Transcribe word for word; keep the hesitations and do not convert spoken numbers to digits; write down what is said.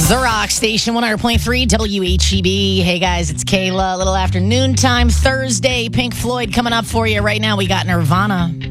The Rock Station, one hundred point three W H E B. Hey, guys, it's Kayla. A little afternoon time, Thursday. Pink Floyd coming up for you right now. We got Nirvana.